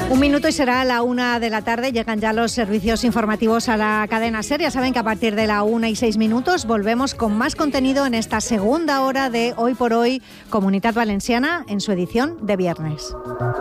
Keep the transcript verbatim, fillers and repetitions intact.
Un minuto y será la una de la tarde. Llegan ya los servicios informativos a la cadena SER. Ya saben que a partir de la una y seis minutos volvemos con más contenido en esta segunda hora de Hoy por Hoy, Comunitat Valenciana, en su edición de viernes.